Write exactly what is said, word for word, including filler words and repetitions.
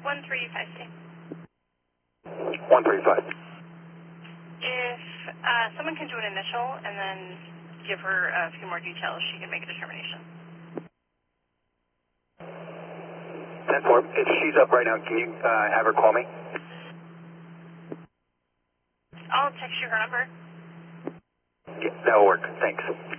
one three five six. one three five. If uh, someone can do an initial and then give her a few more details, she can make a determination. ten four, if she's up right now, can you uh, have her call me? I'll text you her number. Yeah, that'll work. Thanks.